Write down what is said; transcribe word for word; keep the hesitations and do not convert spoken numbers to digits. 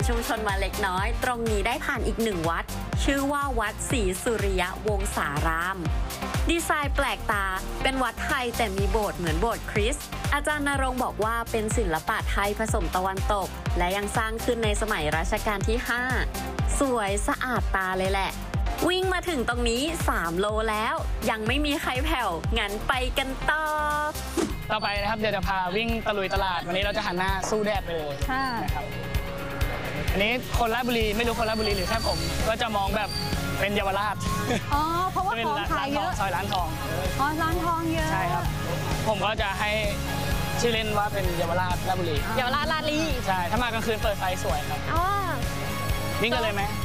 ชุมชนมาเล็กน้อยตรงนี้ได้ผ่านอีกหนึ่งวัดชื่อว่าวัดศรีสุริยวงศารามดีไซน์แปลกตาเป็นวัดไทยแต่มีโบสถ์เหมือนโบสถ์คริสต์อาจารย์ณรงค์บอกว่าเป็นศิลปะไทยผสมตะวันตกและยังสร้างขึ้นในสมัยรัชกาลที่ห้าสวยสะอาดตาเลยแหละวิ่งมาถึงตรงนี้สามโลแล้วยังไม่มีใครแผ่วงั้นไปกันต่อต่อไปนะครับเดี๋ยวจะพาวิ่งตะลุยตลาดวันนี้เราจะหันหน้าสู้แดดไปเลยนะครับอันนี้คนราชบุรีไม่รู้คนราชบุรีหรือแค่ผมก็จะมองแบบเป็นเยาวราชอ๋อเพราะว่าของขายเยอะซอยร้านทองอ๋อร้านทองเยอะใช่ครับผมก็จะให้ชื่อเล่นว่าเป็นเยาวราชราชบุรีเยาวราชราชลีใช่ถ้ามากลางคืนเปิดไฟสวยครับอ๋อวิ่งกันเลยไหม